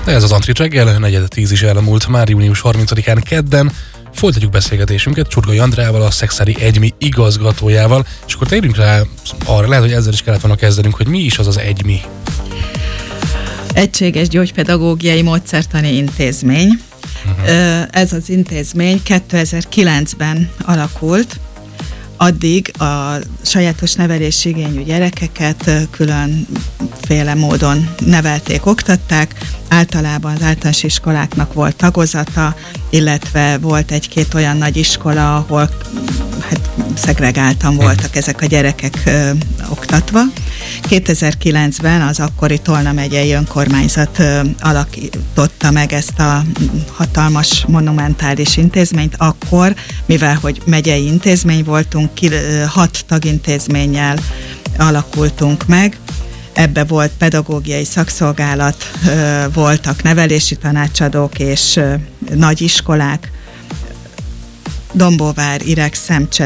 De ez az Antrit reggel, 4:10 is elmúlt már június 30-án kedden. Folytatjuk beszélgetésünket Csurgai Andreával, a Szexádi EGYMI igazgatójával, és akkor térjünk rá arra, lehet, hogy ezzel is kellett volna kezdenünk, hogy mi is az az EGYMI. Egységes Gyógypedagógiai Módszertani Intézmény. Ez az intézmény 2009-ben alakult. Addig a sajátos nevelési igényű gyerekeket különféle módon nevelték, oktatták. Általában az általános iskoláknak volt tagozata, illetve volt egy-két olyan nagy iskola, ahol szegregáltan voltak ezek a gyerekek oktatva. 2009-ben az akkori Tolna megyei önkormányzat alakította meg ezt a hatalmas, monumentális intézményt. Akkor, mivel hogy megyei intézmény voltunk, 6 tagintézménnyel alakultunk meg. Ebbe volt pedagógiai szakszolgálat, voltak nevelési tanácsadók és nagyiskolák, Dombóvár, Ireg, Szemcse,